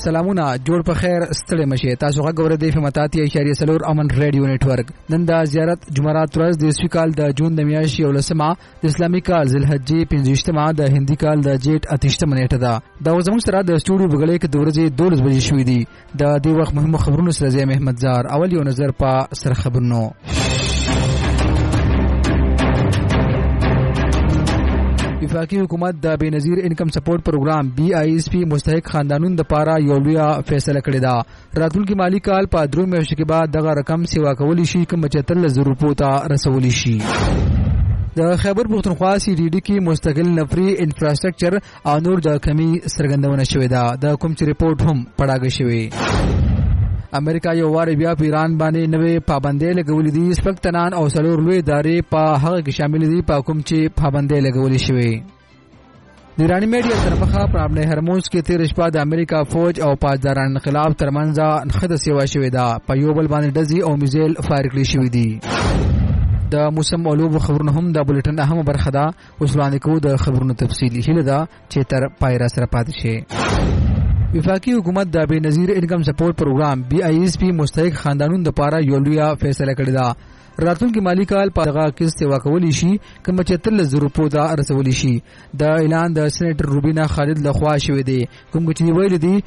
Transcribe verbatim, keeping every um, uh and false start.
سلامونه جوړ په خیر ستړي مشه تاسو غوړې د فماتاتي اشاریه سلور امن ریډیو نیټورک نن د زیارت جمعرات ورځ د اسویکال د جون د میاشتې ولسمه د اسلامي کال ذوالحجې پنځه د هندي کال د جیټ اتشتمه نیټه ده دا زموږ سره د سټوډیو بغلې کې د ورځې دولس بجې شوې دي د دې وخت مهمه خبرونه سره زه محمد زار اول یو نظر په سر خبرونو وفاقي حکومت د بنظیر انکم سپورټ پروګرام بي آی اس پی مستحق خاندانونو د پاره یو لوی فیصله کړې ده راتلونکي مالی کال په درو میاشتو کې بعد دغه رقم سیوا کولی شي کوم چتل زر روپو ته رسولی شي د خیبر پختونخوا سی ډي ډي کې مستقل نفري انفراستراکچر او نور د کمی سرګندونه شوې ده د کوم چې ریپورت هم پړاګه شوی امریکا یو وار بیا په ایران باندې نوې پابندۍ لګولې دي سپکتنان او سلور لوی ادارې په هغه کې شامل دي په کوم چې پابندۍ لګولې شوې د ایرانی میډیا طرفه په ابن هرموز کې تیر شپه د امریکا فوج او پاسداران انقلاب ترمنځ نخده سیوا شوې ده په یو بل باندې ډزي او میزایل فایر کړی شوې دي د موسم اولو خبرونه هم د بولټن اهم برخه ده اوس وړاندې کوو د خبرونو تفصیلی هله ده چې تر پای را سره پاتې شي وفاقي حکومت د بنظیر انکم سپورټ پروګرام بي آی اس پی مستحق خاندانونو د پاره یو لوی فیصله کړې ده راتلونکي مالی کال په دغه کې سیوا کولی شي کوم چې تل زر روپو دا رسولی شي د اعلان د سېنیټر روبینا خالد لخوا شوې دي کوم چې ویل دي